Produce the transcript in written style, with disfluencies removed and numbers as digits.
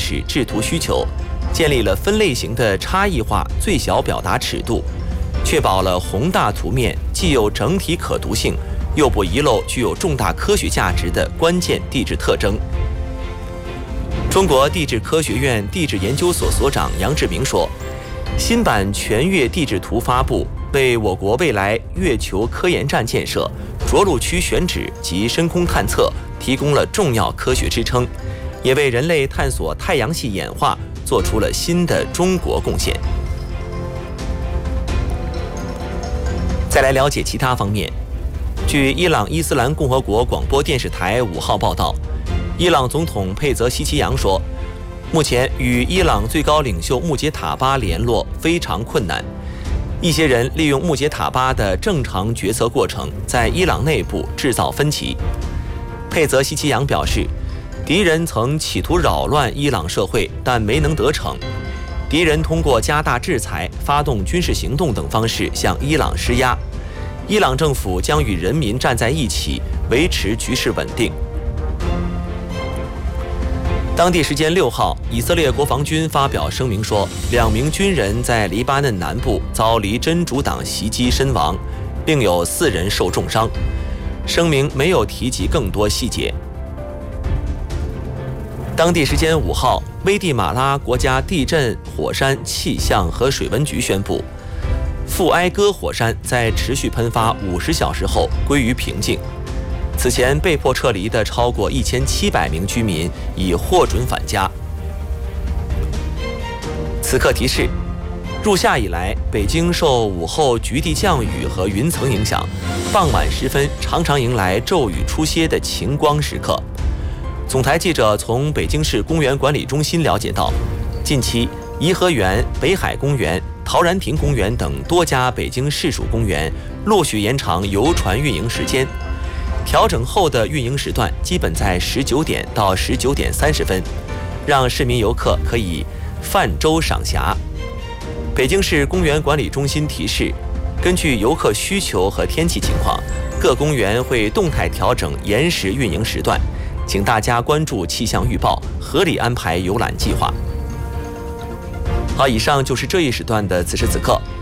始制图需求，建立了分类型的差异化最小表达尺度，确保了宏大图面既有整体可读性，又不遗漏具有重大科学价值的关键地质特征。中国地质科学院地质研究所所长杨志明说，新版全月地质图发布，为我国未来月球科研站建设、着陆区选址及深空探测提供了重要科学支撑，也为人类探索太阳系演化做出了新的中国贡献。再来了解其他方面。据伊朗伊斯兰共和国广播电视台5号报道，伊朗总统佩泽希奇扬说，目前与伊朗最高领袖穆杰塔巴联络非常困难，一些人利用穆杰塔巴的正常决策过程，在伊朗内部制造分歧。佩泽希奇扬表示，敌人曾企图扰乱伊朗社会，但没能得逞。敌人通过加大制裁、发动军事行动等方式向伊朗施压。伊朗政府将与人民站在一起，维持局势稳定。当地时间6号，以色列国防军发表声明说，2名军人在黎巴嫩南部遭黎真主党袭击身亡，另有4人受重伤。声明没有提及更多细节。当地时间5号，危地马拉国家地震、火山、气象和水文局宣布，富埃戈火山在持续喷发50小时后归于平静。此前被迫撤离的超过1700名居民已获准返家。此刻提示：入夏以来，北京受午后局地降雨和云层影响，傍晚时分常常迎来骤雨初歇的晴光时刻。总台记者从北京市公园管理中心了解到，近期颐和园、北海公园、陶然亭公园等多家北京市属公园陆续延长游船运营时间。调整后的运营时段基本在19点到19点30分，让市民游客可以泛舟赏霞。北京市公园管理中心提示，根据游客需求和天气情况，各公园会动态调整延时运营时段，请大家关注气象预报，合理安排游览计划。好，以上就是这一时段的此时此刻，